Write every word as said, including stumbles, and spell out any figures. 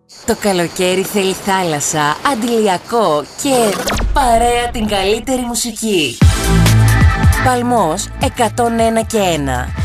Το καλοκαίρι θέλει θάλασσα, αντιλιακό και παρέα την καλύτερη μουσική. Παλμός εκατόν ένα και ένα.